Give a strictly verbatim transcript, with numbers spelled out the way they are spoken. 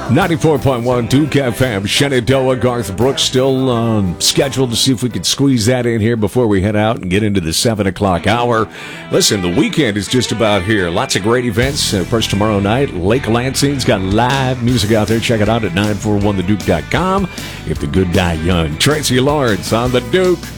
ninety-four point one Duke F M. Shenandoah, Garth Brooks still um, scheduled to see if we could squeeze that in here before we head out and get into the seven o'clock hour. Listen, the weekend is just about here. Lots of great events. Uh, first tomorrow night, Lake Lansing's got live music out there. Check it out at nine four one the duke dot com. If the good die young. Tracy Lawrence on the Duke.